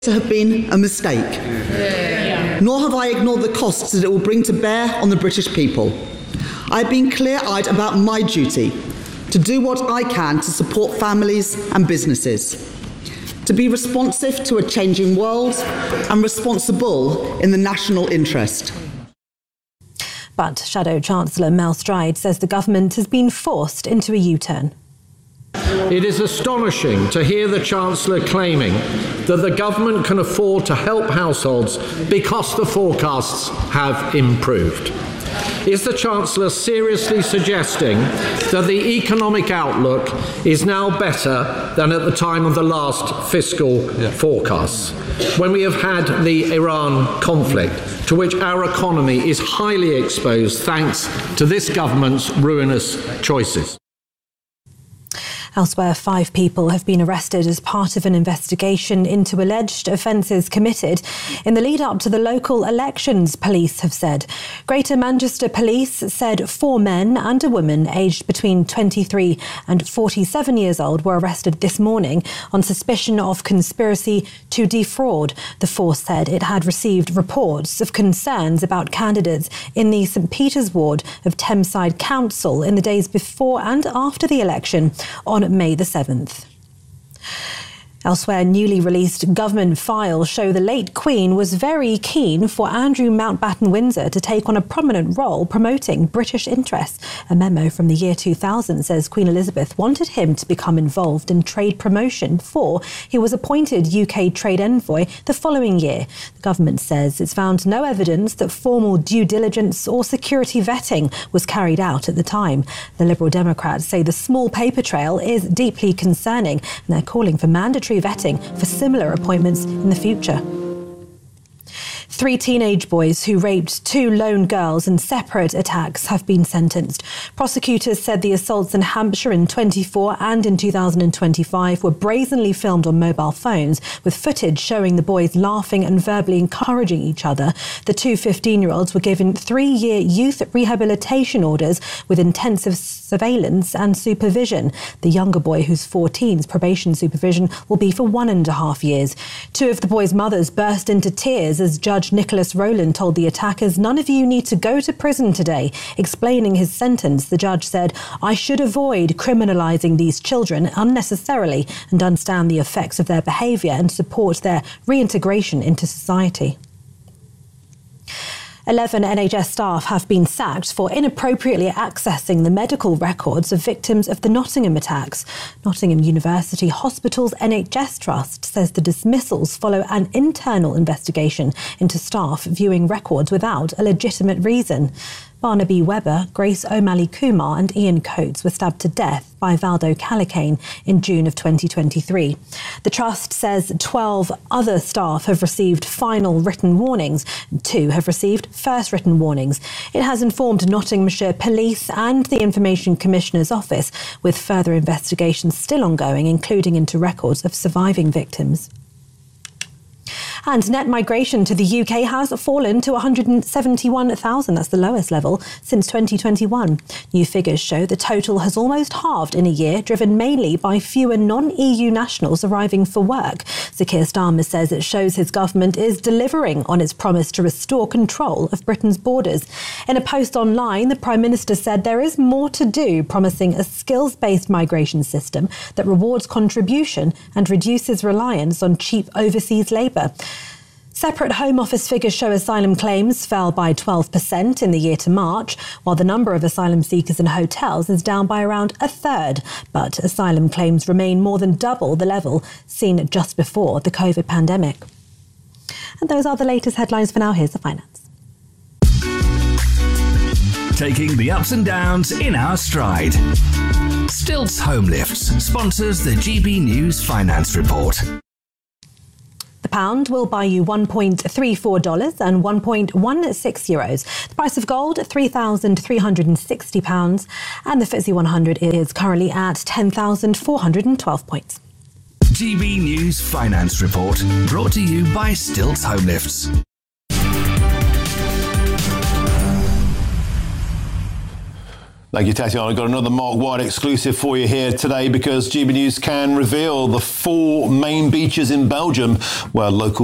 to have been a mistake. Nor have I ignored the costs that it will bring to bear on the British people. I've been clear-eyed about my duty to do what I can to support families and businesses, to be responsive to a changing world and responsible in the national interest. But Shadow Chancellor Mel Stride says the government has been forced into a U-turn. It is astonishing to hear the Chancellor claiming that the government can afford to help households because the forecasts have improved. Is the Chancellor seriously suggesting that the economic outlook is now better than at the time of the last fiscal forecasts, when we have had the Iran conflict, to which our economy is highly exposed thanks to this government's ruinous choices? Elsewhere, 5 people have been arrested as part of an investigation into alleged offences committed in the lead-up to the local elections, police have said. Greater Manchester Police said 4 men and a woman aged between 23 and 47 years old were arrested this morning on suspicion of conspiracy to defraud. The force said it had received reports of concerns about candidates in the St Peter's ward of Thameside Council in the days before and after the election on May the 7th. Elsewhere, newly released government files show the late Queen was very keen for Andrew Mountbatten-Windsor to take on a prominent role promoting British interests. A memo from the year 2000 says Queen Elizabeth wanted him to become involved in trade promotion before he was appointed UK trade envoy the following year. The government says it's found no evidence that formal due diligence or security vetting was carried out at the time. The Liberal Democrats say the small paper trail is deeply concerning and they're calling for mandatory vetting for similar appointments in the future. 3 teenage boys who raped 2 lone girls in separate attacks have been sentenced. Prosecutors said the assaults in Hampshire in 2024 and in 2025 were brazenly filmed on mobile phones, with footage showing the boys laughing and verbally encouraging each other. The 2 15-year-olds were given 3-year youth rehabilitation orders with intensive surveillance and supervision. The younger boy, who's 14's probation supervision will be for 1.5 years. 2 of the boys' mothers burst into tears as Judge Nicholas Rowland told the attackers, "None of you need to go to prison today." Explaining his sentence, the judge said, "I should avoid criminalising these children unnecessarily and understand the effects of their behaviour and support their reintegration into society." 11 NHS staff have been sacked for inappropriately accessing the medical records of victims of the Nottingham attacks. Nottingham University Hospitals NHS Trust says the dismissals follow an internal investigation into staff viewing records without a legitimate reason. Barnaby Webber, Grace O'Malley Kumar and Ian Coates were stabbed to death by Valdo Callicane in June of 2023. The Trust says 12 other staff have received final written warnings and 2 have received first written warnings. It has informed Nottinghamshire Police and the Information Commissioner's Office, with further investigations still ongoing, including into records of surviving victims. And net migration to the UK has fallen to 171,000. That's the lowest level since 2021. New figures show the total has almost halved in a year, driven mainly by fewer non-EU nationals arriving for work. Sir Keir Starmer says it shows his government is delivering on its promise to restore control of Britain's borders. In a post online, the Prime Minister said there is more to do, promising a skills-based migration system that rewards contribution and reduces reliance on cheap overseas labour. Separate Home Office figures show asylum claims fell by 12% in the year to March, while the number of asylum seekers in hotels is down by around a third. But asylum claims remain more than double the level seen just before the COVID pandemic. And those are the latest headlines for now. Here's the finance. Taking the ups and downs in our stride. Stilts Home Lifts sponsors the GB News Finance Report. The pound will buy you $1.34 and €1.16. The price of gold, £3,360. And the FTSE 100 is currently at 10,412 points. GB News Finance Report, brought to you by Stilts Home Lifts. Thank you, Tatiana. I've got another Mark White exclusive for you here today because GB News can reveal the 4 main beaches in Belgium where local